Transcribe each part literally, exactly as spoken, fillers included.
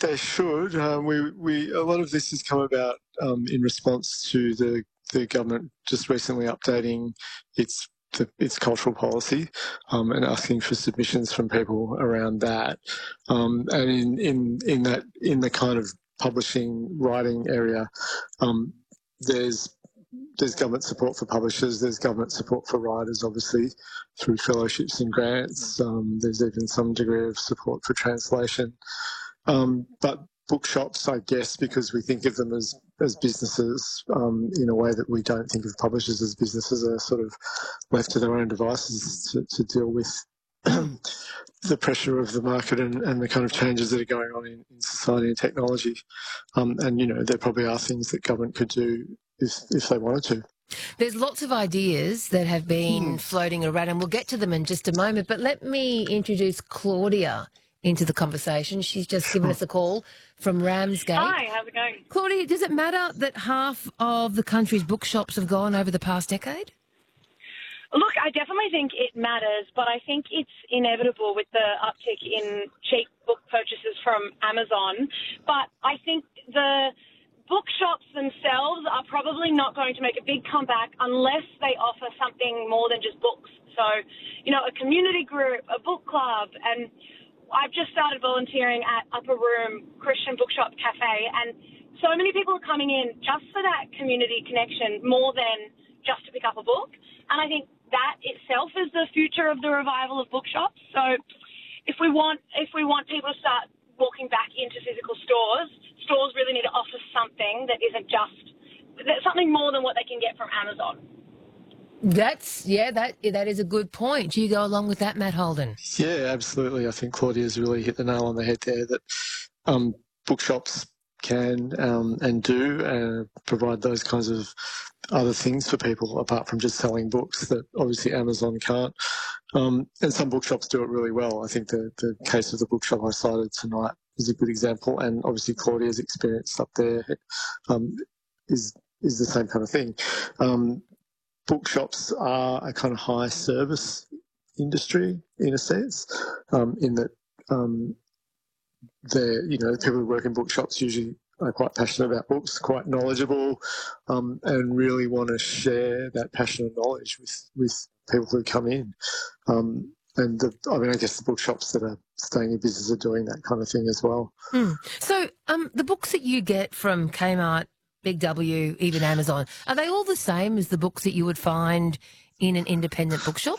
they should. Um, we, we, a lot of this has come about um, in response to the, the government just recently updating its the, its cultural policy um, and asking for submissions from people around that. Um, and in, in, in that in the kind of publishing writing area, um, there's there's government support for publishers. There's government support for writers, obviously, through fellowships and grants. Um, there's even some degree of support for translation. Um, but bookshops, I guess, because we think of them as, as businesses um, in a way that we don't think of publishers as businesses, are sort of left to their own devices to, to deal with the pressure of the market and, and the kind of changes that are going on in, in society and technology. Um, and, you know, there probably are things that government could do if, if they wanted to. There's lots of ideas that have been Hmm. floating around, and we'll get to them in just a moment. But let me introduce Claudia into the conversation. She's just given us a call from Ramsgate. Hi, how's it going? Claudia, does it matter that half of the country's bookshops have gone over the past decade? Look, I definitely think it matters, but I think it's inevitable with the uptick in cheap book purchases from Amazon. But I think the bookshops themselves are probably not going to make a big comeback unless they offer something more than just books. So, you know, a community group, a book club, and I've just started volunteering at Upper Room Christian Bookshop Cafe, and so many people are coming in just for that community connection more than just to pick up a book. And I think that itself is the future of the revival of bookshops. So if we want if we want people to start walking back into physical stores, stores really need to offer something that isn't just that's something more than what they can get from Amazon. That's, yeah, that that is a good point. Do you go along with that, Matt Holden? Yeah, absolutely. I think Claudia's really hit the nail on the head there, that um, bookshops can um, and do uh, provide those kinds of other things for people apart from just selling books that obviously Amazon can't. Um, and some bookshops do it really well. I think the, the case of the bookshop I cited tonight is a good example, and obviously Claudia's experience up there um, is is the same kind of thing. Um, bookshops are a kind of high service industry in a sense, um, in that um, they're, you know, people who work in bookshops usually are quite passionate about books, quite knowledgeable, um, and really want to share that passion and knowledge with, with people who come in. Um, and the, I mean, I guess the bookshops that are staying in business are doing that kind of thing as well. Mm. So um, the books that you get from Kmart, Big W, even Amazon, are they all the same as the books that you would find in an independent bookshop?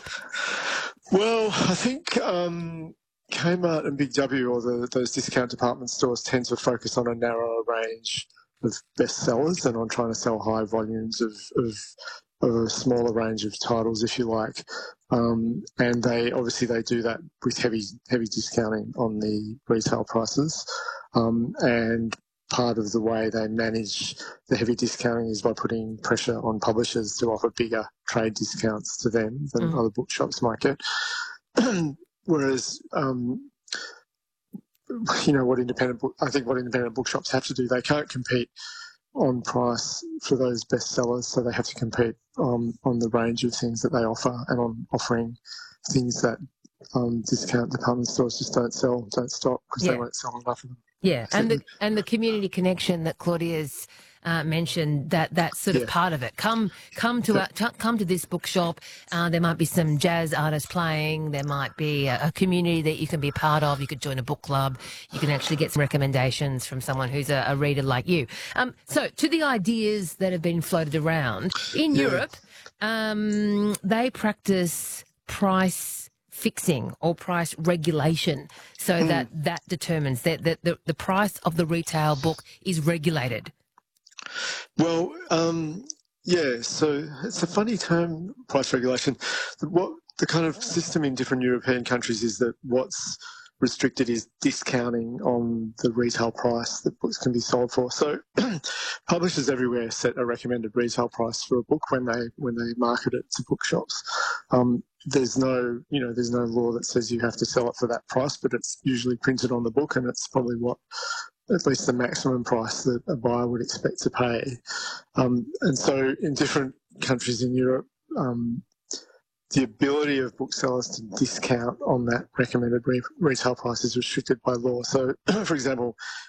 Well, I think um, Kmart and Big W, or the, those discount department stores, tend to focus on a narrower range of bestsellers and on trying to sell high volumes of, of, of a smaller range of titles, if you like. Um, and they obviously they do that with heavy heavy discounting on the retail prices. Um, and part of the way they manage the heavy discounting is by putting pressure on publishers to offer bigger trade discounts to them than mm. other bookshops might get. Whereas, um, you know, what independent book, I think what independent bookshops have to do, they can't compete on price for those bestsellers, so they have to compete um, on the range of things that they offer and on offering things that um, discount department stores just don't sell, don't stock, because yeah. they won't sell enough of them. Yeah, and the and the community connection that Claudia's uh, mentioned, that that's sort of yeah. part of it. Come come to a, t- come to this bookshop. Uh, there might be some jazz artists playing. There might be a, a community that you can be part of. You could join a book club. You can actually get some recommendations from someone who's a, a reader like you. Um, so to the ideas that have been floated around in yeah. Europe, um, they practice price fixing or price regulation, so mm. that that determines that, that the, the price of the retail book is regulated. Well, um, yeah, so it's a funny term, price regulation. What the kind of system in different European countries is that what's restricted is discounting on the retail price that books can be sold for. So publishers everywhere set a recommended retail price for a book when they when they market it to bookshops. Um, there's no, you know, there's no law that says you have to sell it for that price, but it's usually printed on the book, and it's probably what, at least the maximum price that a buyer would expect to pay. Um, and so in different countries in Europe, um, the ability of booksellers to discount on that recommended re- retail price is restricted by law. So, for example,